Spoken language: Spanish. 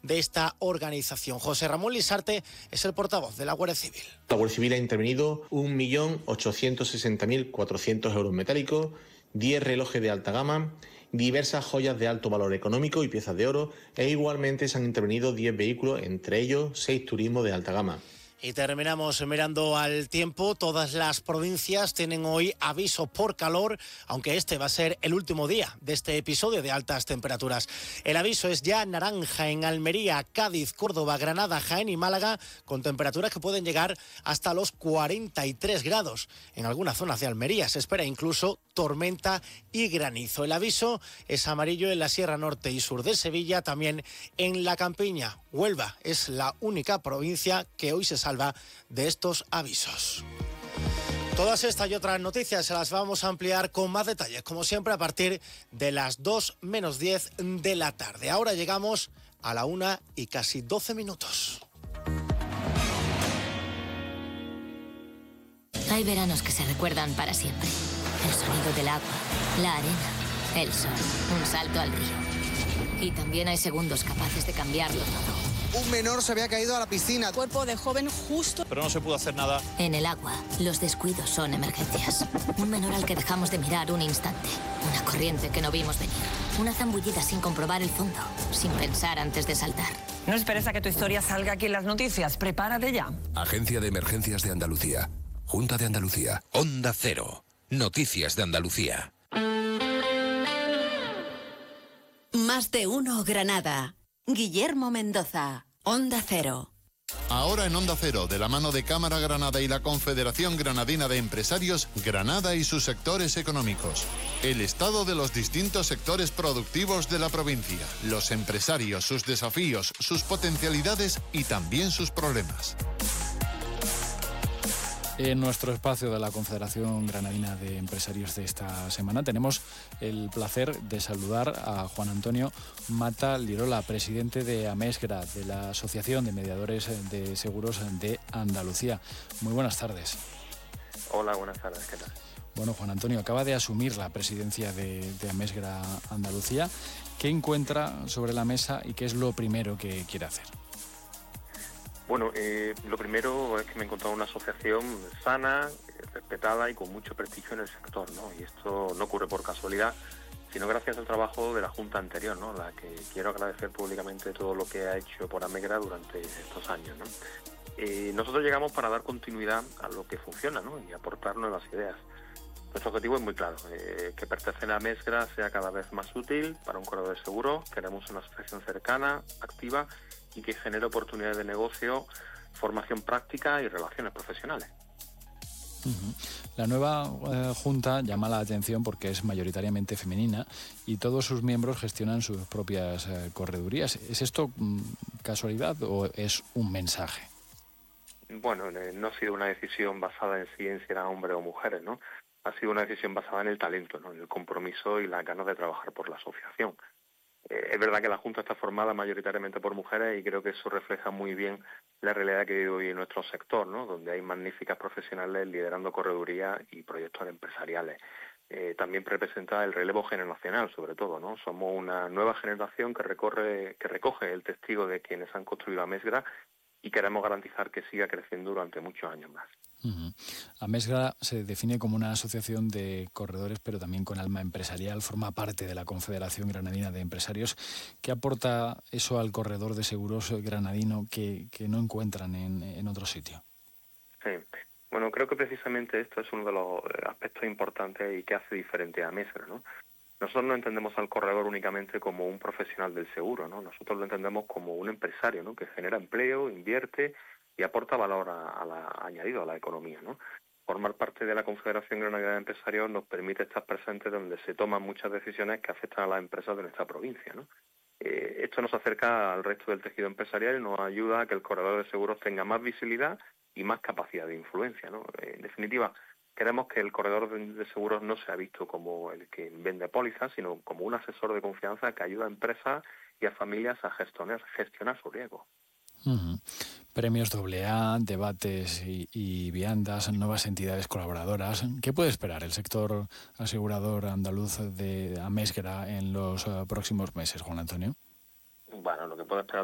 de esta organización. José Ramón Lisarte es el portavoz de la Guardia Civil. La Guardia Civil ha intervenido 1.860.400 euros metálicos, 10 relojes de alta gama, diversas joyas de alto valor económico y piezas de oro, e igualmente se han intervenido 10 vehículos, entre ellos 6 turismos de alta gama. Y terminamos mirando al tiempo. Todas las provincias tienen hoy aviso por calor, aunque este va a ser el último día de este episodio de altas temperaturas. El aviso es ya naranja en Almería, Cádiz, Córdoba, Granada, Jaén y Málaga, con temperaturas que pueden llegar hasta los 43 grados. En algunas zonas de Almería se espera incluso tormenta y granizo. El aviso es amarillo en la Sierra Norte y Sur de Sevilla, también en la Campiña. Huelva es la única provincia que hoy se salva de estos avisos. Todas estas y otras noticias se las vamos a ampliar con más detalles, como siempre, a partir de las 2 menos 10 de la tarde. Ahora llegamos a la 1 y casi 12 minutos. Hay veranos que se recuerdan para siempre. El sonido del agua, la arena, el sol, un salto al río. Y también hay segundos capaces de cambiarlo todo. Un menor se había caído a la piscina. Cuerpo de joven justo. Pero no se pudo hacer nada. En el agua, los descuidos son emergencias. Un menor al que dejamos de mirar un instante. Una corriente que no vimos venir. Una zambullida sin comprobar el fondo, sin pensar antes de saltar. No esperes a que tu historia salga aquí en las noticias. Prepárate ya. Agencia de Emergencias de Andalucía. Junta de Andalucía. Onda Cero. Noticias de Andalucía. Más de uno Granada. Guillermo Mendoza. Onda Cero. Ahora en Onda Cero, de la mano de Cámara Granada y la Confederación Granadina de Empresarios, Granada y sus sectores económicos. El estado de los distintos sectores productivos de la provincia. Los empresarios, sus desafíos, sus potencialidades y también sus problemas. En nuestro espacio de la Confederación Granadina de Empresarios de esta semana tenemos el placer de saludar a Juan Antonio Mata Lirola, presidente de Amesgra, de la Asociación de Mediadores de Seguros de Andalucía. Muy buenas tardes. Hola, buenas tardes, ¿qué tal? Bueno, Juan Antonio acaba de asumir la presidencia de Amesgra Andalucía. ¿Qué encuentra sobre la mesa y qué es lo primero que quiere hacer? Bueno, lo primero es que me he encontrado una asociación sana, respetada y con mucho prestigio en el sector, ¿no? Y esto no ocurre por casualidad, sino gracias al trabajo de la Junta anterior, ¿no? La que quiero agradecer públicamente todo lo que ha hecho por Amesgra durante estos años, ¿no? Nosotros llegamos para dar continuidad a lo que funciona, ¿no? Y aportar nuevas ideas. Nuestro objetivo es muy claro, que pertenecer a Amesgra sea cada vez más útil para un corredor de seguro. Queremos una asociación cercana, activa y que genere oportunidades de negocio, formación práctica y relaciones profesionales. La nueva Junta llama la atención porque es mayoritariamente femenina y todos sus miembros gestionan sus propias corredurías. ¿Es esto casualidad o es un mensaje? Bueno, no ha sido una decisión basada en si era hombre o mujeres, ¿no? Ha sido una decisión basada en el talento, ¿no? En el compromiso y las ganas de trabajar por la asociación. Es verdad que la Junta está formada mayoritariamente por mujeres y creo que eso refleja muy bien la realidad que vive hoy en nuestro sector, ¿no? Donde hay magníficas profesionales liderando corredurías y proyectos empresariales. También representa el relevo generacional, sobre todo, ¿no? Somos una nueva generación que recoge el testigo de quienes han construido Amesgra y queremos garantizar que siga creciendo durante muchos años más. Amesgra se define como una asociación de corredores, pero también con alma empresarial, forma parte de la Confederación Granadina de Empresarios. ¿Qué aporta eso al corredor de seguros granadino que no encuentran en otro sitio? Sí, bueno, creo que precisamente esto es uno de los aspectos importantes y que hace diferente a Amesgra, ¿no? Nosotros no entendemos al corredor únicamente como un profesional del seguro, ¿no? Nosotros lo entendemos como un empresario, ¿no? Que genera empleo, invierte y aporta valor añadido a la economía, ¿no? Formar parte de la Confederación Granadina de Empresarios nos permite estar presentes donde se toman muchas decisiones que afectan a las empresas de nuestra provincia, ¿no? Esto nos acerca al resto del tejido empresarial y nos ayuda a que el corredor de seguros tenga más visibilidad y más capacidad de influencia, ¿no? En definitiva, queremos que el corredor de seguros no sea visto como el que vende pólizas, sino como un asesor de confianza que ayuda a empresas y a familias a gestionar su riesgo. Premios AA, debates y viandas, nuevas entidades colaboradoras. ¿Qué puede esperar el sector asegurador andaluz de Amesgra en los próximos meses, Juan Antonio? Bueno, lo que puede esperar